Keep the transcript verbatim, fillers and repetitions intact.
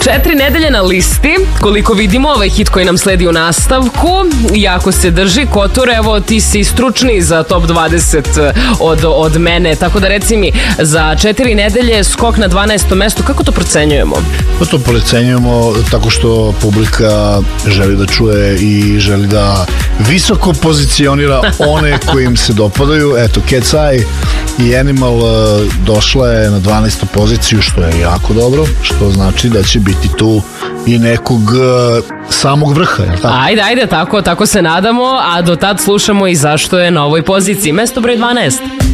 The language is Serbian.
Četiri nedelje na listi, koliko vidimo ovaj hit koji nam sledi u nastavku, jako se drži. Kotor, evo ti si stručniji za top dvadeset od, od mene, tako da reci mi, za četiri nedelje skok na dvanaesto mesto, kako to procenjujemo? Pa to procenjujemo tako što publika želi da čuje i želi da visoko pozicionira one koji im se dopadaju. Eto, Cat's Eye i Animal došla je na dvanaestu poziciju, što je jako dobro, što znači da će biti tu i nekog samog vrha, je li tako? Ajde, ajde, tako, tako se nadamo, a do tad slušamo i zašto je na ovoj poziciji. Mesto broj dvanaest.